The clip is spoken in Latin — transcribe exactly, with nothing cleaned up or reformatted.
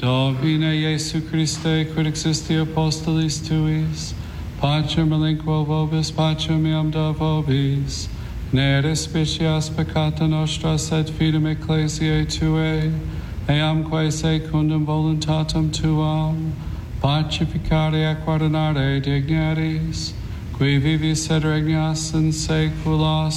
Domine Iesu Christe, quid existi apostolis tuis, pacem relinquo vobis, pacem meam da vobis, ne respicias peccata nostra, sed fidem ecclesiae tuae, eamque secundum voluntatem tuam, pacificare et guardare dignaris, qui vivis et regnas in saecula